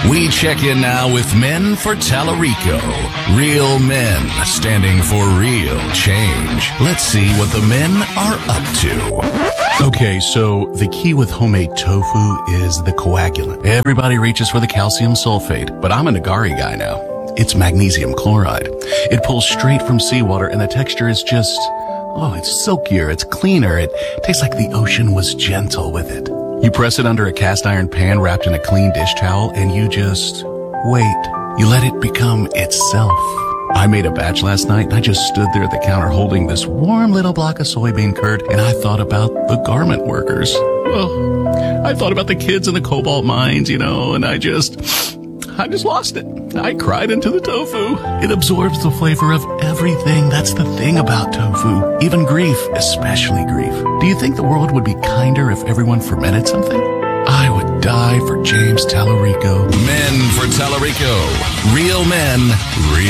We check in now with Men for Tallarico. Real men standing for real change. Let's see what the men are up to. Okay, so the key with homemade tofu is the coagulant. Everybody reaches for the calcium sulfate, but I'm a Nagari guy now. It's magnesium chloride. It pulls straight from seawater and the texture is just, it's silkier, it's cleaner. It tastes like the ocean was gentle with it. You press it under a cast iron pan wrapped in a clean dish towel and you just wait. You let it become itself. I made a batch last night and I just stood there at the counter holding this warm little block of soybean curd and I thought about the garment workers. I thought about the kids in the cobalt mines, and I just lost it. I cried into the tofu. It absorbs the flavor of everything. That's the thing about tofu. Even grief, especially grief. Do you think the world would be kinder if everyone fermented something? I would die for James Tallarico. Men for Tallarico. Real men, real